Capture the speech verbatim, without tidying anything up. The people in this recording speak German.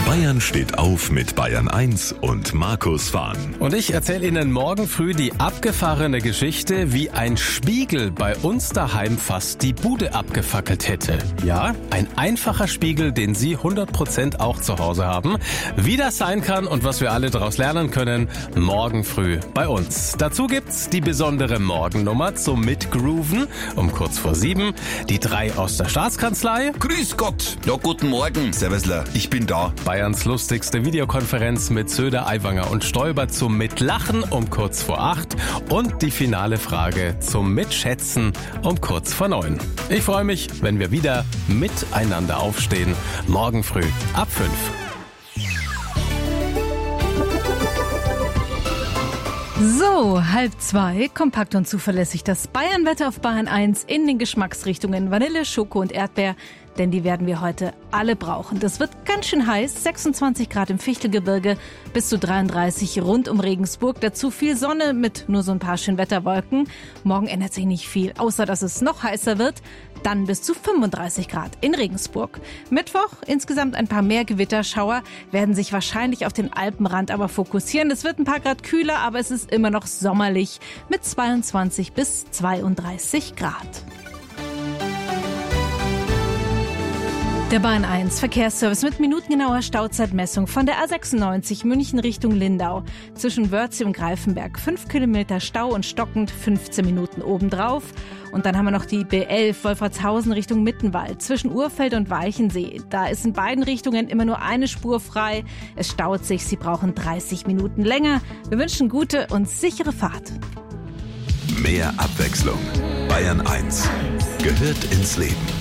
Bayern steht auf mit Bayern eins und Markus Fahn. Und ich erzähle Ihnen morgen früh die abgefahrene Geschichte, wie ein Spiegel bei uns daheim fast die Bude abgefackelt hätte. Ja, ein einfacher Spiegel, den Sie hundert Prozent auch zu Hause haben. Wie das sein kann und was wir alle daraus lernen können, morgen früh bei uns. Dazu gibt's die besondere Morgennummer zum Mitgrooven um kurz vor sieben. Die drei aus der Staatskanzlei. Grüß Gott. Ja, guten Morgen. Servusler, ich bin da. Bayerns lustigste Videokonferenz mit Söder, Aiwanger und Stoiber zum Mitlachen um kurz vor acht und die finale Frage zum Mitschätzen um kurz vor neun. Ich freue mich, wenn wir wieder miteinander aufstehen. Morgen früh ab fünf. So, halb zwei, kompakt und zuverlässig das Bayernwetter auf Bayern eins in den Geschmacksrichtungen Vanille, Schoko und Erdbeer, denn die werden wir heute alle brauchen. Das wird ganz schön heiß, sechsundzwanzig Grad im Fichtelgebirge, bis zu dreiunddreißig rund um Regensburg. Dazu viel Sonne mit nur so ein paar Schönwetterwolken. Morgen ändert sich nicht viel, außer dass es noch heißer wird. Dann bis zu fünfunddreißig Grad in Regensburg. Mittwoch insgesamt ein paar mehr Gewitterschauer, werden sich wahrscheinlich auf den Alpenrand aber fokussieren. Es wird ein paar Grad kühler, aber es ist immer noch sommerlich mit zweiundzwanzig bis zweiunddreißig Grad. Der Bayern eins Verkehrsservice mit minutengenauer Stauzeitmessung von der A sechsundneunzig München Richtung Lindau. Zwischen Wörthsee und Greifenberg fünf Kilometer Stau und stockend fünfzehn Minuten obendrauf. Und dann haben wir noch die B elf Wolfratshausen Richtung Mittenwald zwischen Urfeld und Weichensee. Da ist in beiden Richtungen immer nur eine Spur frei. Es staut sich, Sie brauchen dreißig Minuten länger. Wir wünschen gute und sichere Fahrt. Mehr Abwechslung. Bayern eins gehört ins Leben.